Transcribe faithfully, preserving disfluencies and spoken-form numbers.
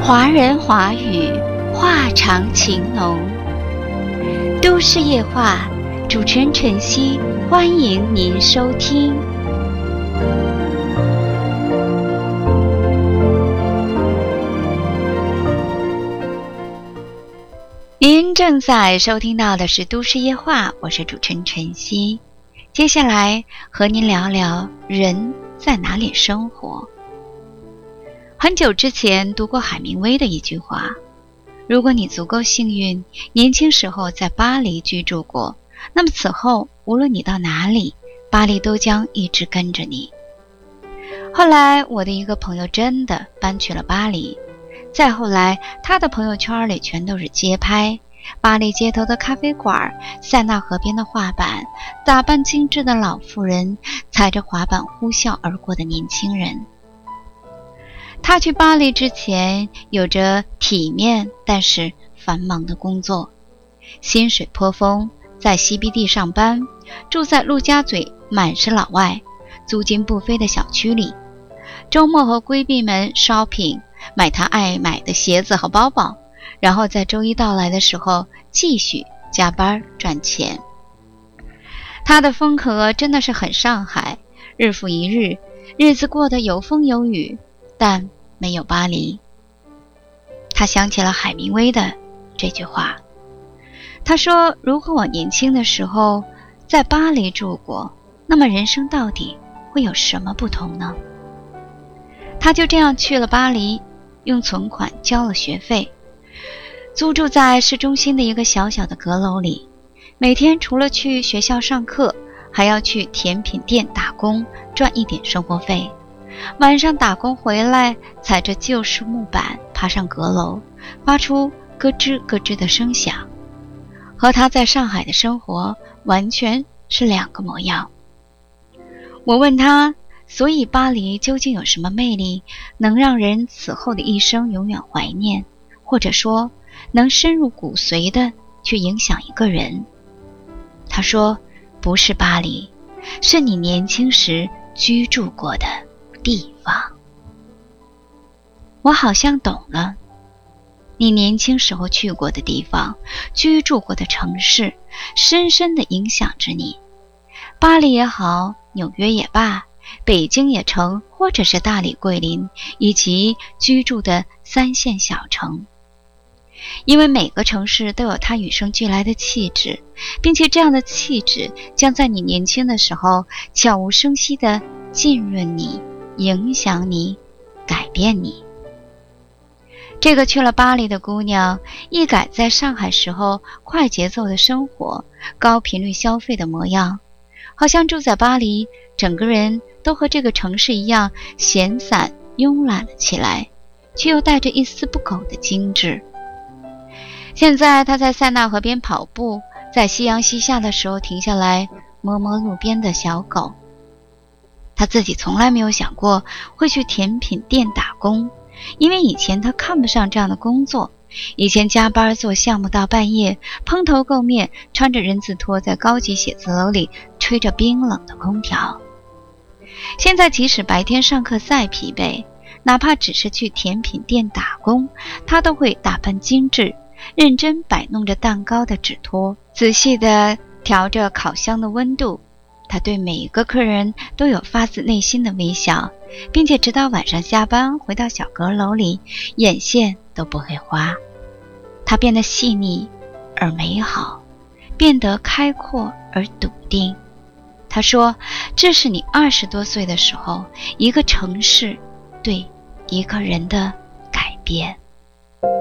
华人华语，话长情浓。都市夜话，主持人晨曦，欢迎您收听。您正在收听到的是都市夜话，我是主持人晨曦。接下来和您聊聊人在哪里生活。很久之前读过海明威的一句话，如果你足够幸运，年轻时候在巴黎居住过，那么此后无论你到哪里，巴黎都将一直跟着你。后来我的一个朋友真的搬去了巴黎，再后来他的朋友圈里全都是街拍，巴黎街头的咖啡馆，塞纳河边的画板，打扮精致的老妇人，踩着滑板呼啸而过的年轻人。他去巴黎之前有着体面但是繁忙的工作，薪水颇丰，在 C B D 上班，住在陆家嘴满是老外，租金不菲的小区里，周末和闺蜜们 shopping， 买她爱买的鞋子和包包，然后在周一到来的时候继续加班赚钱。他的风格真的是很上海，日复一日，日子过得有风有雨，但没有巴黎。他想起了海明威的这句话，他说，如果我年轻的时候在巴黎住过，那么人生到底会有什么不同呢？他就这样去了巴黎，用存款交了学费，租住在市中心的一个小小的阁楼里，每天除了去学校上课，还要去甜品店打工，赚一点生活费。晚上打工回来，踩着旧式木板爬上阁楼，发出咯吱咯吱的声响，和他在上海的生活完全是两个模样。我问他，所以巴黎究竟有什么魅力，能让人此后的一生永远怀念，或者说能深入骨髓的去影响一个人？他说，不是巴黎，是你年轻时居住过的地方。我好像懂了，你年轻时候去过的地方，居住过的城市，深深地影响着你。巴黎也好，纽约也罢，北京也成，或者是大理桂林，以及居住的三线小城。因为每个城市都有它与生俱来的气质，并且这样的气质将在你年轻的时候悄无声息地浸润你，影响你，改变你。这个去了巴黎的姑娘，一改在上海时候快节奏的生活，高频率消费的模样，好像住在巴黎，整个人都和这个城市一样闲散慵懒了起来，却又带着一丝不苟的精致。现在她在塞纳河边跑步，在夕阳西下的时候停下来摸摸路边的小狗。他自己从来没有想过会去甜品店打工，因为以前他看不上这样的工作，以前加班做项目到半夜，蓬头垢面，穿着人字拖在高级写字楼里吹着冰冷的空调。现在即使白天上课再疲惫，哪怕只是去甜品店打工，他都会打扮精致，认真摆弄着蛋糕的纸托，仔细地调着烤箱的温度。他对每一个客人都有发自内心的微笑，并且直到晚上下班回到小阁楼里，眼线都不会花。他变得细腻而美好，变得开阔而笃定。他说，这是你二十多岁的时候，一个城市对一个人的改变。